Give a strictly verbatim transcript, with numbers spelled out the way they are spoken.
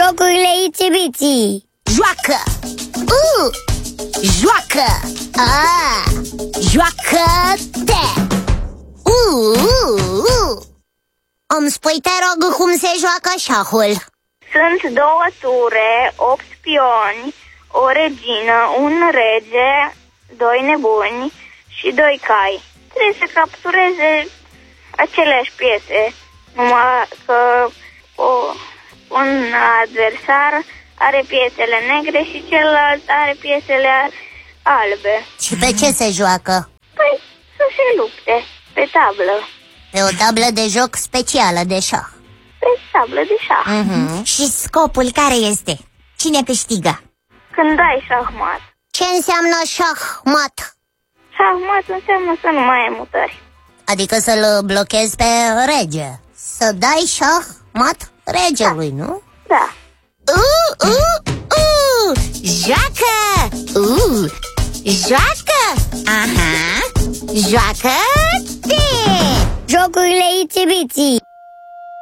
Jocurile Itsy-Bitsy. Joacă! Uh! Joacă! Ah! Joacă-te! Uh, uh, uh. Îmi spui, te rog, cum se joacă șahul? Sunt două ture, opt spioni, o regină, un rege, doi nebuni și doi cai. Trebuie să captureze aceleași piese, numai că o, un adversar are piesele negre și celălalt are piesele albe. Și pe ce se joacă? Păi să se lupte pe tablă. Pe o tablă de joc specială de șah. Pe tablă de șah. Mm-hmm. Și scopul care este? Cine câștigă? Când dai șahmat. Ce înseamnă șahmat? Șahmat înseamnă să nu mai ai mutări. Adică să-l blochezi pe rege. Să dai șahmat regelui, da. Nu? Da. Uh, uh, uh! Joacă! Uh! Joacă! Aha! Joacă-te! Jocurile Itsy-Bitsy.